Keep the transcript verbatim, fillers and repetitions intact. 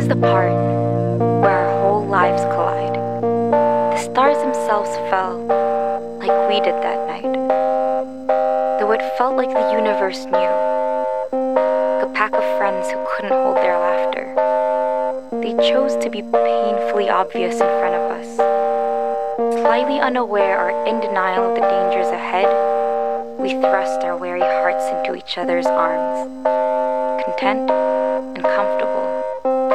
is the part where our whole lives collide. The stars themselves fell like we did that night. Though it felt like the universe knew. A pack of friends who couldn't hold their laughter. They chose to be painfully obvious in front of us. Slightly unaware or in denial of the dangers ahead, we thrust our weary hearts into each other's arms. Content and comfort